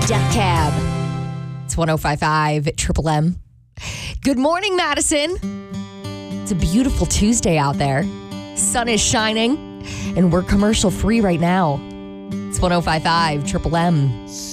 Death Cab. It's 105.5 at Triple M. Good morning, Madison. It's a beautiful Tuesday out there. Sun is shining, and we're commercial free right now. It's 105.5 Triple M.